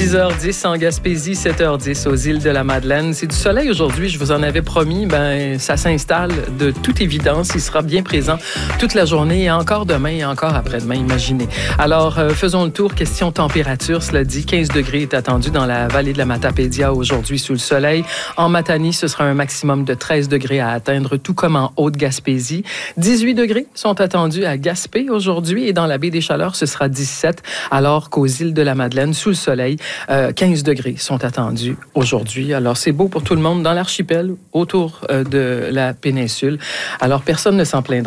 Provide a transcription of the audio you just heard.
6h10 en Gaspésie, 7h10 aux îles de la Madeleine. C'est du soleil aujourd'hui, je vous en avais promis. Ça s'installe de toute évidence. Il sera bien présent toute la journée et encore demain et encore après-demain, imaginez. Alors, faisons le tour. Question température, cela dit, 15 degrés est attendu dans la vallée de la Matapédia aujourd'hui sous le soleil. En Matanie, ce sera un maximum de 13 degrés à atteindre, tout comme en Haute-Gaspésie. 18 degrés sont attendus à Gaspé aujourd'hui et dans la baie des Chaleurs, ce sera 17, alors qu'aux îles de la Madeleine, sous le soleil, 15 degrés sont attendus aujourd'hui. Alors, c'est beau pour tout le monde dans l'archipel, autour de la péninsule. Alors, personne ne s'en plaindra.